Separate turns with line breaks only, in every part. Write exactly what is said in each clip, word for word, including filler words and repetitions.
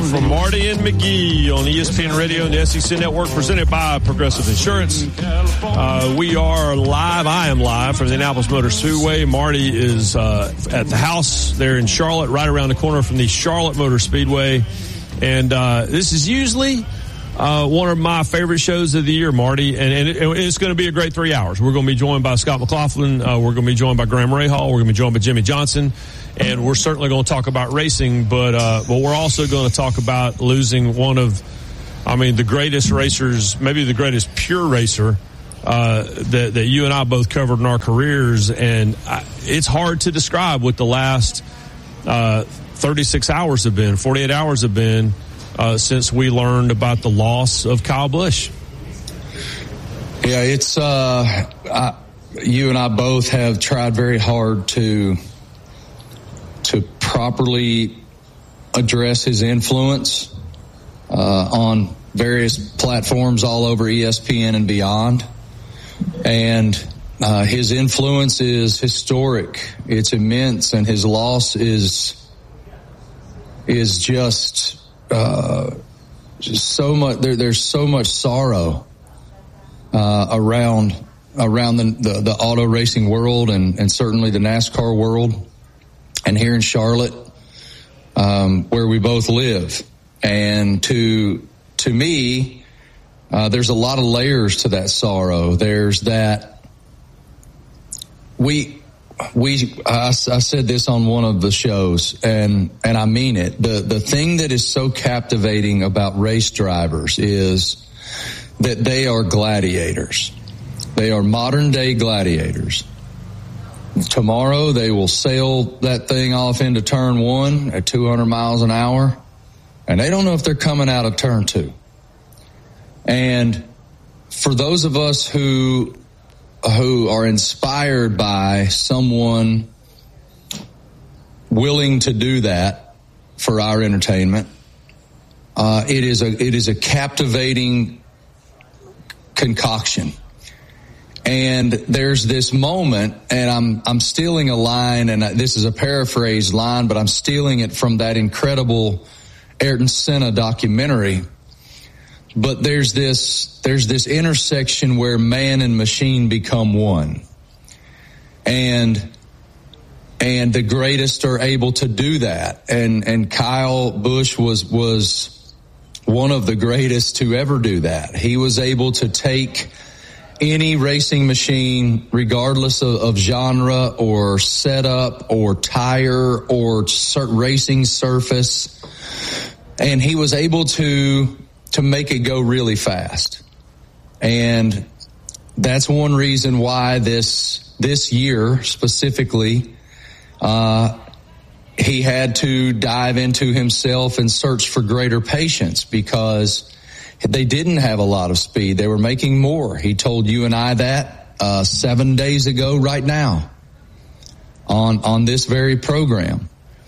Live from Marty and McGee on E S P N Radio and the S E C Network, presented by Progressive Insurance. Uh, we are live. I am live from the Indianapolis Motor Speedway. Marty is uh, at the house there in Charlotte, right around the corner from the Charlotte Motor Speedway. And uh, this is usually uh, one of my favorite shows of the year, Marty. And, and it, it's going to be a great three hours. We're going to be joined by Scott McLaughlin. Uh, we're going to be joined by Graham Rahal. We're going to be joined by Jimmy Johnson. And we're certainly going to talk about racing, but uh, but we're also going to talk about losing one of, I mean, the greatest racers, maybe the greatest pure racer uh, that, that you and I both covered in our careers. And I, it's hard to describe what the last uh, thirty-six hours have been, forty-eight hours have been uh, since we learned about the loss of Kyle Busch.
Yeah, it's uh, I, you and I both have tried very hard to. to properly address his influence uh, on various platforms all over E S P N and beyond. And uh, his influence is historic. It's immense, and his loss is is just, uh, just so much. There, there's so much sorrow uh, around around the, the, the auto racing world and, and certainly the NASCAR world. And here in Charlotte, um, where we both live. And to, to me, uh, there's a lot of layers to that sorrow. There's that we, we, I, I said this on one of the shows, and, and I mean it. The, the thing that is so captivating about race drivers is that they are gladiators. They are modern day gladiators. Tomorrow they will sail that thing off into turn one at two hundred miles an hour, and they don't know if they're coming out of turn two. And for those of us who who are inspired by someone willing to do that for our entertainment, uh, it is a it is a captivating concoction. And there's this moment, and I'm I'm stealing a line, and this is a paraphrased line, but I'm stealing it from that incredible Ayrton Senna documentary. But there's this there's this intersection where man and machine become one, and and the greatest are able to do that. And and Kyle Busch was was one of the greatest to ever do that. He was able to take any racing machine, regardless of, of genre or setup or tire or sur- racing surface, and he was able to to make it go really fast. And that's one reason why this this year specifically, uh, he had to dive into himself and search for greater patience, because they didn't have a lot of speed. They were making more. He told you and I that uh, seven days ago right now on on this very program.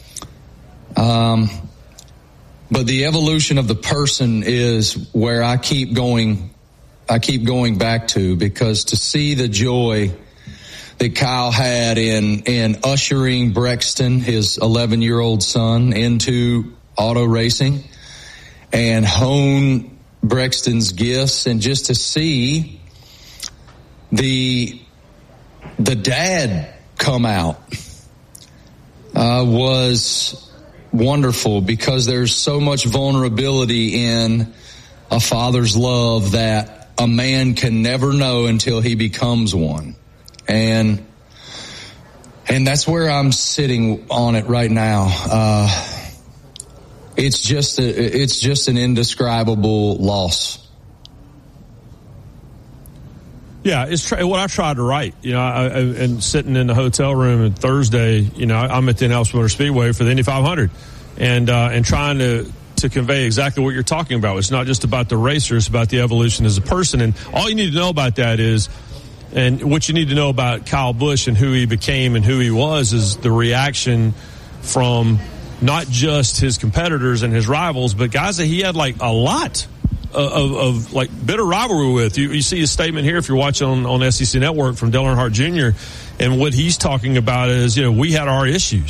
Um, but the evolution of the person is where I keep going. I keep going back to, because to see the joy that Kyle had in in ushering Brexton, his eleven-year-old son, into auto racing and hone Brexton's gifts, and just to see the the dad come out uh, was wonderful, because there's so much vulnerability in a father's love that a man can never know until he becomes one. And and that's where I'm sitting on it right now. Uh, It's just a, it's just an indescribable loss.
Yeah, it's tr- what I tried to write. You know, I, I, and sitting in the hotel room on Thursday, you know, I'm at the Indianapolis Motor Speedway for the Indy five hundred, and uh, and trying to to convey exactly what you're talking about. It's not just about the racer; it's about the evolution as a person. And all you need to know about that is, and what you need to know about Kyle Busch and who he became and who he was, is the reaction from not just his competitors and his rivals, but guys that he had like a lot of, of, of like bitter rivalry with. You, you see his statement here if you're watching on, on S E C Network from Dale Earnhardt Junior And what he's talking about is, you know, we had our issues.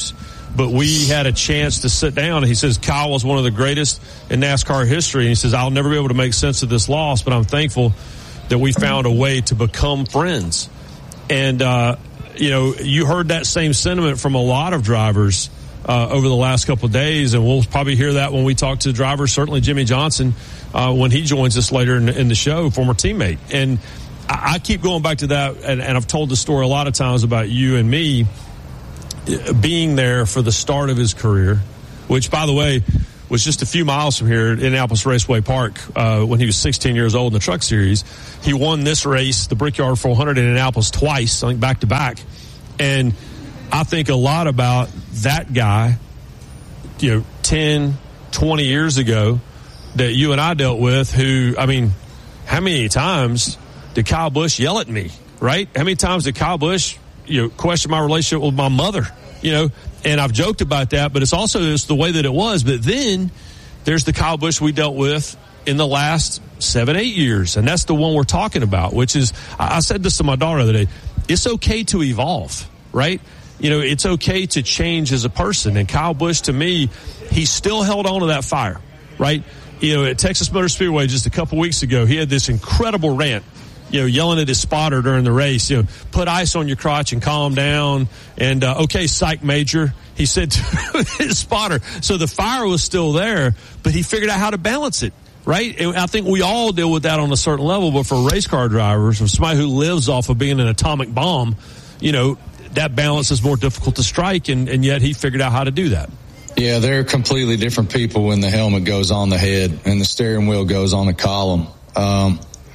but we had a chance to sit down. And he says Kyle was one of the greatest in NASCAR history. And he says, I'll never be able to make sense of this loss, but I'm thankful that we found a way to become friends. And, uh, you know, you heard that same sentiment from a lot of drivers uh, over the last couple of days, and we'll probably hear that when we talk to drivers, certainly Jimmy Johnson, uh, when he joins us later in, in the show, former teammate. And I, I keep going back to that, and, and I've told the story a lot of times about you and me being there for the start of his career, which, by the way, was just a few miles from here at Indianapolis Raceway Park uh, when he was sixteen years old in the Truck Series. He won this race, the Brickyard four hundred in Indianapolis, twice, I think back to back. And I think a lot about that guy, you know, ten, twenty years ago that you and I dealt with, who, I mean, how many times did Kyle Busch yell at me, right? How many times did Kyle Busch, you know, question my relationship with my mother, you know? And I've joked about that, but it's also just the way that it was. But then there's the Kyle Busch we dealt with in the last seven, eight years. And that's the one we're talking about, which is, I said this to my daughter the other day, it's okay to evolve, right? You know, it's okay to change as a person. And Kyle Busch, to me, he still held on to that fire, right? You know, at Texas Motor Speedway just a couple weeks ago, he had this incredible rant, you know, yelling at his spotter during the race, you know, put ice on your crotch and calm down. And, uh, okay, psych major, he said to his spotter. So the fire was still there, but he figured out how to balance it, right? And I think we all deal with that on a certain level, but for race car drivers, for somebody who lives off of being an atomic bomb, you know, that balance is more difficult to strike, and, and yet he figured out how to do that.
Yeah, they're completely different people when the helmet goes on the head and the steering wheel goes on the column. Um,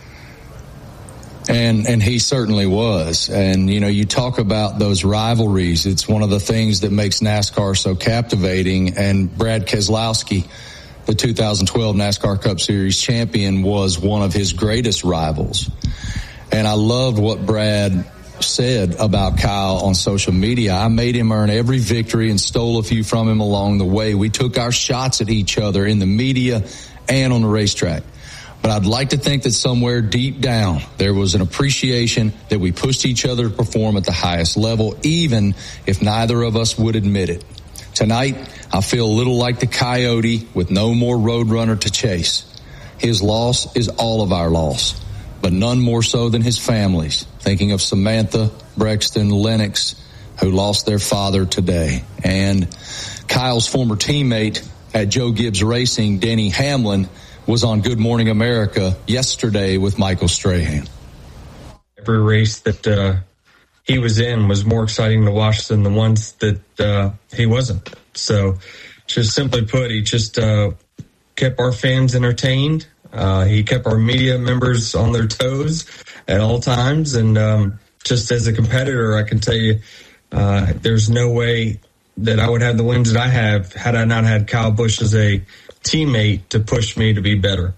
And and he certainly was. And, you know, you talk about those rivalries. It's one of the things that makes NASCAR so captivating. And Brad Keselowski, the two thousand twelve NASCAR Cup Series champion, was one of his greatest rivals. And I loved what Brad said about Kyle on social media. I made him earn every victory and stole a few from him along the way. We took our shots at each other in the media and on the racetrack. But I'd like to think that somewhere deep down there was an appreciation that we pushed each other to perform at the highest level, even if neither of us would admit it. Tonight, I feel a little like the coyote with no more roadrunner to chase. His loss is all of our loss, but none more so than his family's. Thinking of Samantha, Brexton, Lennox, who lost their father today. And Kyle's former teammate at Joe Gibbs Racing, Denny Hamlin, was on Good Morning America yesterday with Michael Strahan.
Every race that uh, he was in was more exciting to watch than the ones that uh, he wasn't. So, just simply put, he just uh, kept our fans entertained. Uh, he kept our media members on their toes at all times. And um, just as a competitor, I can tell you, uh, there's no way that I would have the wins that I have had I not had Kyle Busch as a teammate to push me to be better.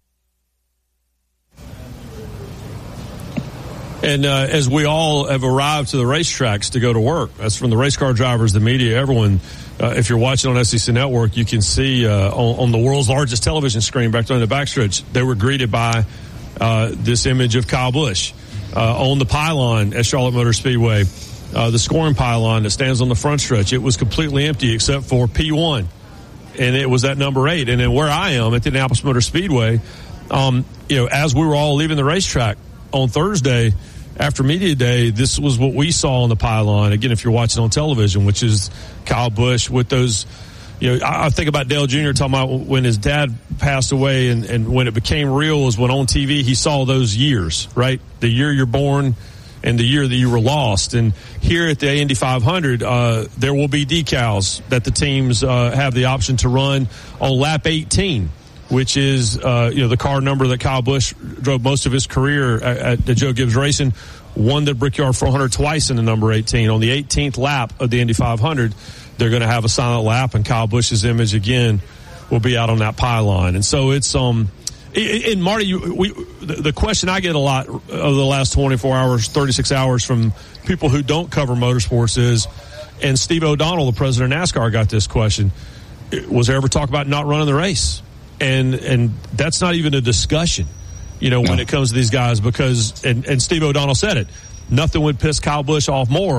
And uh, as we all have arrived to the racetracks to go to work, that's from the race car drivers, the media, everyone. Uh, if you're watching on S E C Network, you can see uh, on, on the world's largest television screen back there in the backstretch, they were greeted by uh, this image of Kyle Busch uh, on the pylon at Charlotte Motor Speedway, uh, the scoring pylon that stands on the front stretch. It was completely empty except for P one. And it was that number eight. And then where I am at the Indianapolis Motor Speedway, um, you know, as we were all leaving the racetrack on Thursday after media day, this was what we saw on the pylon. Again, if you're watching on television, which is Kyle Busch with those, you know, I, I think about Dale Junior talking about when his dad passed away and, and when it became real was when on T V he saw those years, right? The year you're born and the year that you were lost. And here at the Indy five hundred, uh, there will be decals that the teams uh, have the option to run on lap eighteen, which is, uh, you know, the car number that Kyle Busch drove most of his career at, at the Joe Gibbs Racing, won the Brickyard four hundred twice in the number eighteen. On the eighteenth lap of the Indy five hundred, they're going to have a silent lap, and Kyle Busch's image again will be out on that pylon. And so it's, um, and Marty, you, we, the question I get a lot over the last twenty-four hours, thirty-six hours from people who don't cover motorsports is, and Steve O'Donnell, the president of NASCAR, got this question: was there ever talk about not running the race? And and that's not even a discussion, you know, when it comes to these guys, because and, and Steve O'Donnell said it, nothing would piss Kyle Busch off more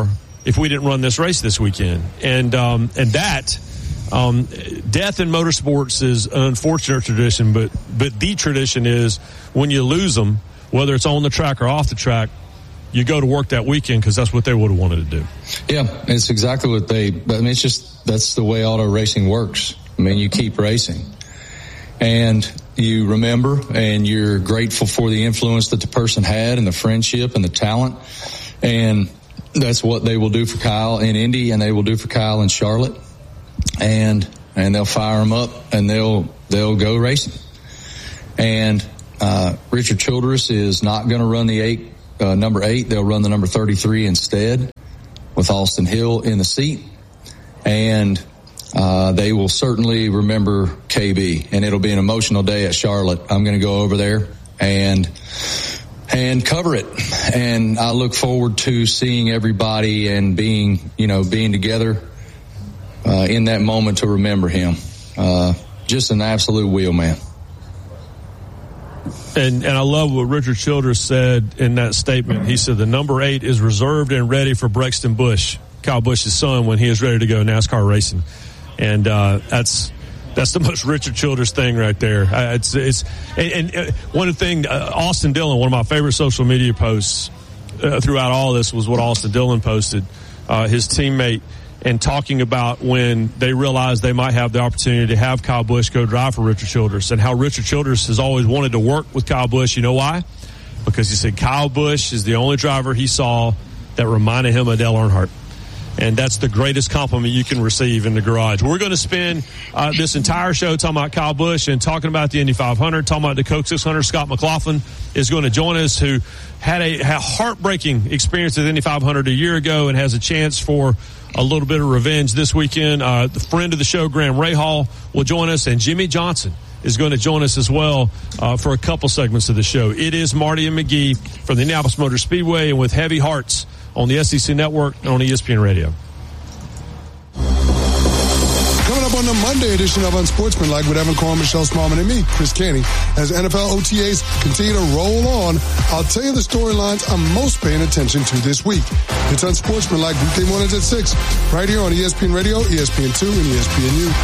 if we didn't run this race this weekend. And um, and that, um, death in motorsports is an unfortunate tradition, but but the tradition is when you lose them, whether it's on the track or off the track, you go to work that weekend because that's what they would have wanted to do.
Yeah, it's exactly what they, I mean, it's just, that's the way auto racing works. I mean, you keep racing and you remember and you're grateful for the influence that the person had and the friendship and the talent. And that's what they will do for Kyle in Indy, and they will do for Kyle in Charlotte. And, and they'll fire them up and they'll, they'll go racing. And, uh, Richard Childress is not going to run the eight, uh, number eight. They'll run the number thirty-three instead with Austin Hill in the seat. And, uh, they will certainly remember K B, and it'll be an emotional day at Charlotte. I'm going to go over there and, and cover it. And I look forward to seeing everybody and being, you know, being together, uh, in that moment to remember him. Uh, just an absolute wheelman.
And and I love what Richard Childress said in that statement. He said the number eight is reserved and ready for Brexton Busch, Kyle Busch's son, when he is ready to go NASCAR racing. And uh, that's that's the most Richard Childress thing right there. Uh, it's it's and, and one thing, uh, Austin Dillon, one of my favorite social media posts uh, throughout all this was what Austin Dillon posted, uh, his teammate, and talking about when they realized they might have the opportunity to have Kyle Busch go drive for Richard Childress, and how Richard Childress has always wanted to work with Kyle Busch. You know why? Because he said Kyle Busch is the only driver he saw that reminded him of Dale Earnhardt. And that's the greatest compliment you can receive in the garage. We're going to spend uh, this entire show talking about Kyle Busch and talking about the Indy five hundred, talking about the Coke six hundred. Scott McLaughlin is going to join us, who had a, a heartbreaking experience at the Indy five hundred a year ago and has a chance for a little bit of revenge this weekend. Uh, the friend of the show, Graham Rahal, will join us, and Jimmy Johnson is going to join us as well uh, for a couple segments of the show. It is Marty and McGee from the Indianapolis Motor Speedway, and with Heavy Hearts on the S E C Network and on E S P N Radio.
Coming up on the Monday edition of Unsportsmanlike with Evan Cohen, Michelle Smallman, and me, Chris Canty, as N F L O T As continue to roll on, I'll tell you the storylines I'm most paying attention to this week. It's Unsportsmanlike, weekday mornings at six, right here on E S P N Radio, E S P N two, and E S P N U.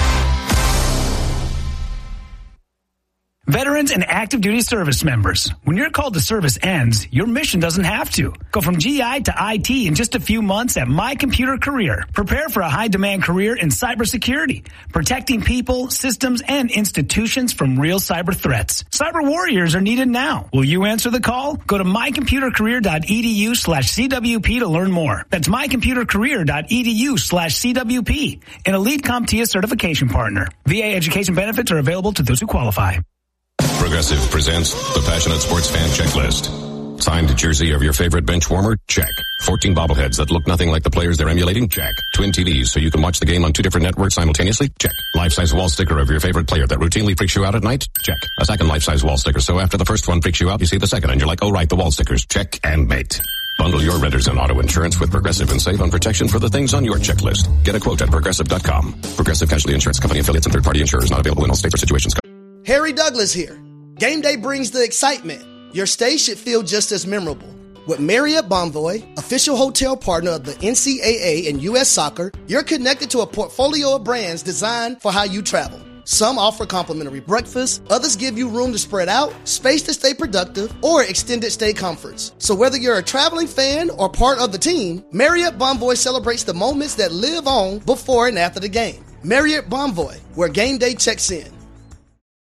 Veterans and active duty service members, when your call to service ends, your mission doesn't have to. Go from G I to I T in just a few months at My Computer Career. Prepare for a high-demand career in cybersecurity, protecting people, systems, and institutions from real cyber threats. Cyber warriors are needed now. Will you answer the call? Go to mycomputercareer.edu slash CWP to learn more. That's mycomputercareer.edu slash CWP, an elite CompTIA certification partner. V A education benefits are available to those who qualify.
Progressive presents the Passionate Sports Fan Checklist. Signed jersey of your favorite bench warmer? Check. fourteen bobbleheads that look nothing like the players they're emulating? Check. Twin T Vs so you can watch the game on two different networks simultaneously? Check. Life-size wall sticker of your favorite player that routinely freaks you out at night? Check. A second life-size wall sticker so after the first one freaks you out, you see the second and you're like, oh right, the wall stickers. Check and mate. Bundle your renters and auto insurance with Progressive and save on protection for the things on your checklist. Get a quote at Progressive dot com. Progressive Casualty Insurance Company affiliates and third-party insurers not available in all states or situations.
Harry Douglas here. Game day brings the excitement. Your stay should feel just as memorable. With Marriott Bonvoy, official hotel partner of the N C double A and U S Soccer, you're connected to a portfolio of brands designed for how you travel. Some offer complimentary breakfast, others give you room to spread out, space to stay productive, or extended stay comforts. So whether you're a traveling fan or part of the team, Marriott Bonvoy celebrates the moments that live on before and after the game. Marriott Bonvoy, where game day checks in.